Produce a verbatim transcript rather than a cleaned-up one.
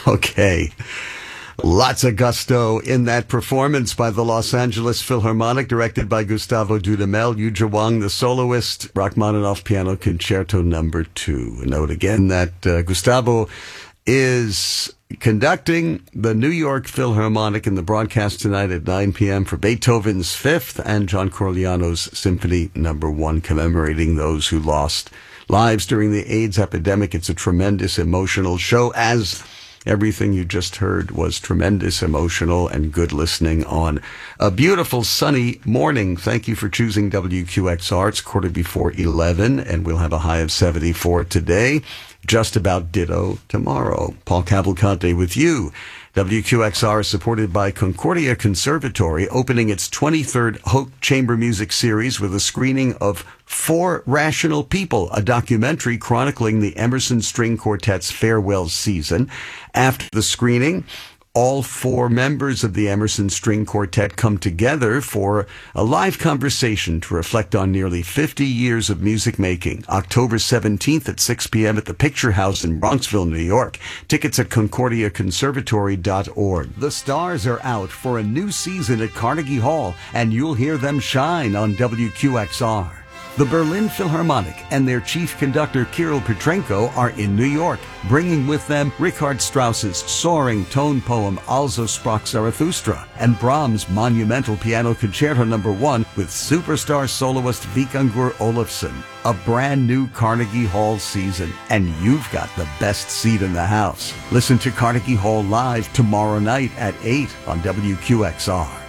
Okay. Lots of gusto in that performance by the Los Angeles Philharmonic, directed by Gustavo Dudamel. Yu Zhiwang, the soloist, Rachmaninoff Piano Concerto Number Two. Note again that uh, Gustavo is conducting the New York Philharmonic in the broadcast tonight at nine p.m. for Beethoven's Fifth and John Corigliano's Symphony Number One, commemorating those who lost lives during the AIDS epidemic. It's a tremendous emotional show, as everything you just heard was tremendous, emotional, and good listening on a beautiful sunny morning. Thank you for choosing W Q X R. It's quarter before eleven, and we'll have a high of seventy-four today. Just about ditto tomorrow. Paul Cavalcante with you. W Q X R is supported by Concordia Conservatory, opening its twenty-third Hoch Chamber Music Series with a screening of For Rational People, a documentary chronicling the Emerson String Quartet's farewell season. After the screening, all four members of the Emerson String Quartet come together for a live conversation to reflect on nearly fifty years of music making. October seventeenth at six p.m. at the Picture House in Bronxville, New York. Tickets at concordia conservatory dot org. The stars are out for a new season at Carnegie Hall, and you'll hear them shine on W Q X R. The Berlin Philharmonic and their chief conductor Kirill Petrenko are in New York, bringing with them Richard Strauss's soaring tone poem Also sprach Zarathustra and Brahms' monumental piano concerto number one with superstar soloist Vikingur Olafsson. A brand new Carnegie Hall season, and you've got the best seat in the house. Listen to Carnegie Hall live tomorrow night at eight on W Q X R.